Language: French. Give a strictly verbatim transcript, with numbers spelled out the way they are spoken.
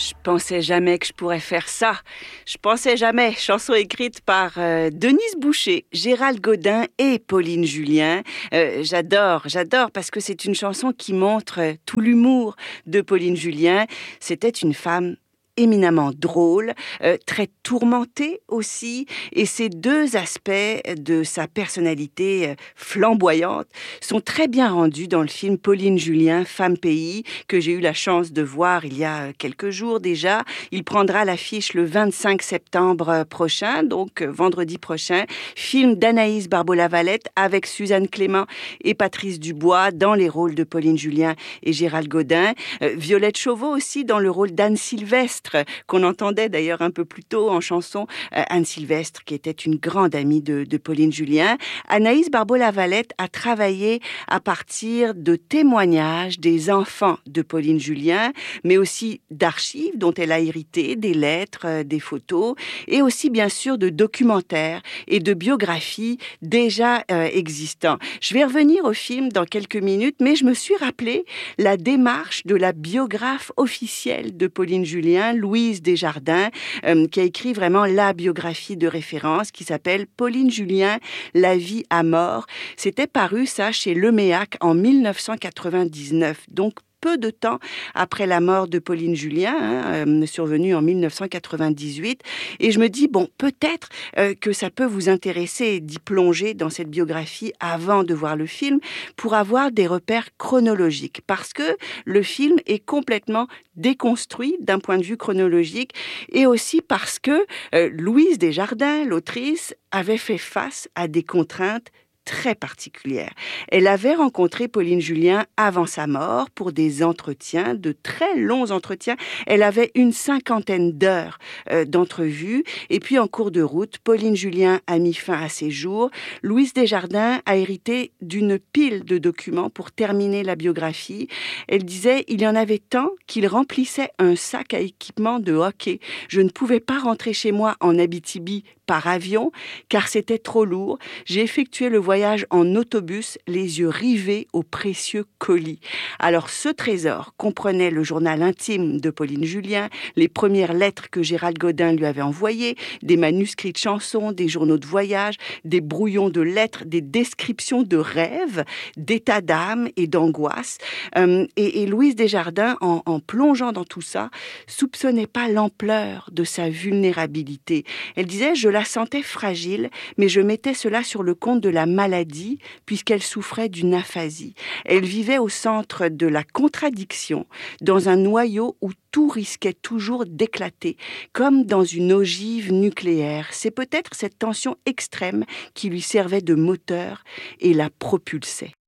Je pensais jamais que je pourrais faire ça. Je pensais jamais. Chanson écrite par euh, Denise Boucher, Gérald Godin et Pauline Julien. Euh, j'adore, j'adore parce que c'est une chanson qui montre euh, tout l'humour de Pauline Julien. C'était une femme éminemment drôle, euh, très tourmentée aussi, et ces deux aspects de sa personnalité euh, flamboyante sont très bien rendus dans le film Pauline Julien, Femme Pays, que j'ai eu la chance de voir il y a quelques jours déjà. Il prendra l'affiche le vingt-cinq septembre prochain, donc euh, vendredi prochain. Film d'Anaïs Barbeau-Lavalette avec Suzanne Clément et Patrice Dubois dans les rôles de Pauline Julien et Gérald Godin. Euh, Violette Chauveau aussi dans le rôle d'Anne Sylvestre, qu'on entendait d'ailleurs un peu plus tôt en chanson, euh, Anne Sylvestre, qui était une grande amie de, de Pauline Julien. Anaïs Barbeau-Lavalette a travaillé à partir de témoignages des enfants de Pauline Julien, mais aussi d'archives dont elle a hérité, des lettres, euh, des photos, et aussi bien sûr de documentaires et de biographies déjà euh, existants. Je vais revenir au film dans quelques minutes, mais je me suis rappelé la démarche de la biographe officielle de Pauline Julien, Louise Desjardins, euh, qui a écrit vraiment la biographie de référence qui s'appelle Pauline Julien, La vie à mort. C'était paru ça chez Leméac en mille neuf cent quatre-vingt-dix-neuf, donc peu de temps après la mort de Pauline Julien, hein, euh, survenue en mille neuf cent quatre-vingt-dix-huit. Et je me dis, bon, peut-être euh, que ça peut vous intéresser d'y plonger dans cette biographie avant de voir le film pour avoir des repères chronologiques. Parce que le film est complètement déconstruit d'un point de vue chronologique et aussi parce que euh, Louise Desjardins, l'autrice, avait fait face à des contraintes très particulière. Elle avait rencontré Pauline Julien avant sa mort pour des entretiens, de très longs entretiens. Elle avait une cinquantaine d'heures euh, d'entrevues. Et puis, en cours de route, Pauline Julien a mis fin à ses jours. Louise Desjardins a hérité d'une pile de documents pour terminer la biographie. Elle disait, il y en avait tant qu'il remplissait un sac à équipement de hockey. Je ne pouvais pas rentrer chez moi en Abitibi par avion, car c'était trop lourd. J'ai effectué le voyage en autobus, les yeux rivés aux précieux colis. Alors, ce trésor comprenait le journal intime de Pauline Julien, les premières lettres que Gérald Godin lui avait envoyées, des manuscrits de chansons, des journaux de voyage, des brouillons de lettres, des descriptions de rêves, d'états d'âme et d'angoisse. Euh, et, et Louise Desjardins, en, en plongeant dans tout ça, soupçonnait pas l'ampleur de sa vulnérabilité. Elle disait, je la sentais fragile, mais je mettais cela sur le compte de la maladie, puisqu'elle souffrait d'une aphasie. Elle vivait au centre de la contradiction, dans un noyau où tout risquait toujours d'éclater, comme dans une ogive nucléaire. C'est peut-être cette tension extrême qui lui servait de moteur et la propulsait.